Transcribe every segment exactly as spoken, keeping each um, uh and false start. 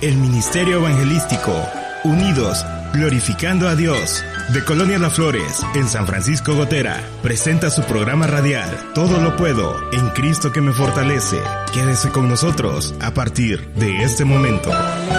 El Ministerio Evangelístico, Unidos, Glorificando a Dios, de Colonia Las Flores, en San Francisco Gotera, presenta su programa radial, Todo lo puedo, en Cristo que me fortalece. Quédese con nosotros a partir de este momento.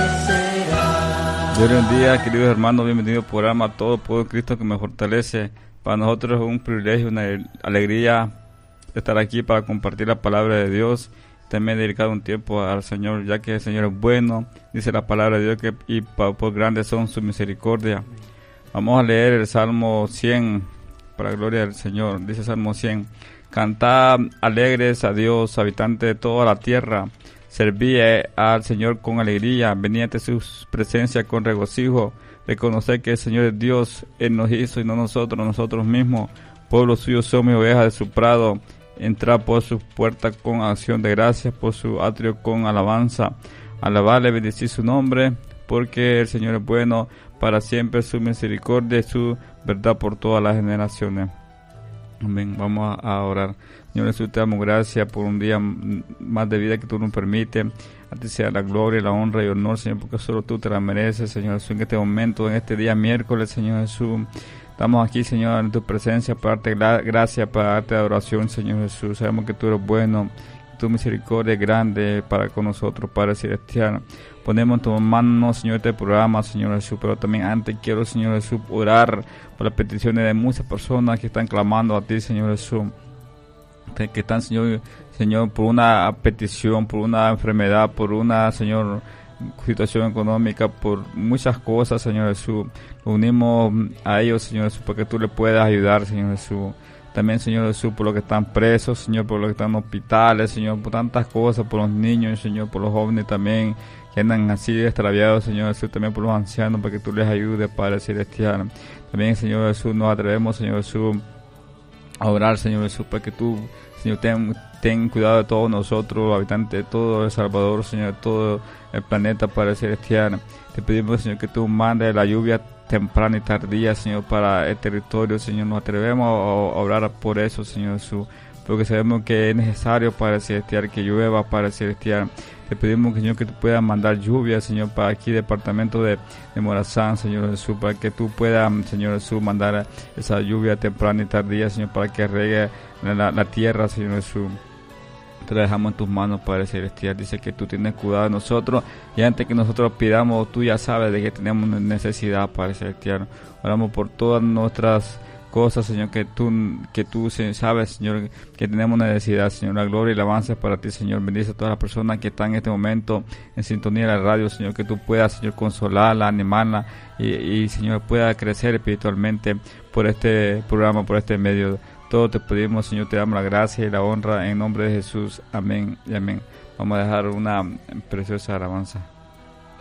Buenos días, queridos hermanos, bienvenidos al programa Todo puedo en Cristo que me fortalece. Para nosotros es un privilegio, una alegría estar aquí para compartir la palabra de Dios. También dedicar un tiempo al Señor, ya que el Señor es bueno, dice la palabra de Dios, que y por grandes son su misericordia. Vamos a leer el Salmo cien, para gloria del Señor. Dice Salmo cien: Cantad alegres a Dios, habitantes de toda la tierra. Servid al Señor con alegría, venid ante su presencia con regocijo. Reconocer que el Señor es Dios, Él nos hizo y no nosotros, nosotros mismos. Pueblo suyo somos, ovejas de su prado. Entrad por sus puertas con acción de gracias, por su atrio con alabanza. Alabarle, bendecir su nombre, porque el Señor es bueno, para siempre su misericordia y su verdad por todas las generaciones. Amén. Vamos a orar. Señor Jesús, te damos gracias por un día más de vida que tú nos permites. A ti sea la gloria, la honra y el honor, Señor, porque solo tú te la mereces, Señor Jesús, en este momento, en este día miércoles, Señor Jesús. Estamos aquí, Señor, en tu presencia para darte gra- gracias, para darte adoración, Señor Jesús. Sabemos que tú eres bueno, que tu misericordia es grande para con nosotros, Padre Celestial. Ponemos en tus manos, Señor, este programa, Señor Jesús, pero también antes quiero, Señor Jesús, orar por las peticiones de muchas personas que están clamando a ti, Señor Jesús. Que están, Señor, Señor, por una petición, por una enfermedad, por una, Señor, situación económica, por muchas cosas, Señor Jesús. Nos unimos a ellos, Señor Jesús, para que tú les puedas ayudar, Señor Jesús. También, Señor Jesús, por los que están presos, Señor, por los que están en hospitales, Señor, por tantas cosas, por los niños, Señor, por los jóvenes también, que andan así extraviados, Señor Jesús, también por los ancianos, para que tú les ayudes, Padre Celestial. También, Señor Jesús, nos atrevemos, Señor Jesús, a orar, Señor Jesús, para que tú, Señor, ten, ten cuidado de todos nosotros, los habitantes de todo El Salvador, Señor, de todo el planeta, Padre Celestial. Te pedimos, Señor, que tú mandes la lluvia temprana y tardía, Señor, para el territorio, Señor. Nos atrevemos a, a orar por eso, Señor Jesús, porque sabemos que es necesario, Padre Celestial, que llueva, Padre Celestial. Te pedimos, Señor, que tú puedas mandar lluvia, Señor, para aquí, departamento de, de Morazán, Señor Jesús, para que tú puedas, Señor Jesús, mandar esa lluvia temprana y tardía, Señor, para que riegue la, la tierra, Señor Jesús. Te la dejamos en tus manos, Padre Celestial. Dice que tú tienes cuidado de nosotros, y antes que nosotros pidamos, tú ya sabes de que tenemos necesidad, Padre Celestial. Oramos por todas nuestras cosas, Señor, que tú que tú sabes, Señor, que tenemos necesidad, Señor. La gloria y la alabanza para ti, Señor. Bendice a todas las personas que están en este momento en sintonía de la radio, Señor, que tú puedas, Señor, consolarla, animarla y, y Señor, pueda crecer espiritualmente por este programa, por este medio. Todo te pedimos, Señor, te damos la gracia y la honra en nombre de Jesús. Amén y amén. Vamos a dejar una preciosa alabanza.